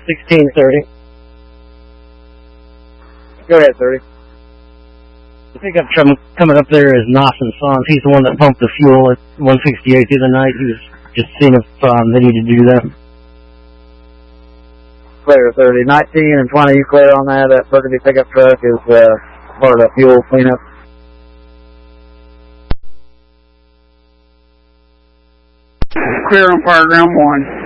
1630. Go ahead, 30. The pickup truck coming up there is Nossen Sons. He's the one that pumped the fuel at 168 the other night. He was just seeing if they needed to do that. Clear, 30. 19 and 20, you clear on that? That Burgundy pickup truck is part of the fuel cleanup. Clear on Fireground 1.